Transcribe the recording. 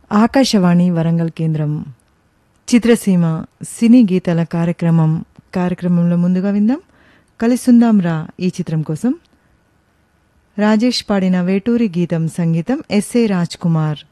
ఆకాశవాణి వరంగల్ కేంద్రం చిత్రసీమ సినీ గీతాల కార్యక్రమంలో ముందుగా విందాం కలిసుందాం రా ఈ చిత్రం కోసం రాజేష్ పాడిన వేటూరి గీతం సంగీతం ఎస్ఏ రాజ్ కుమార్.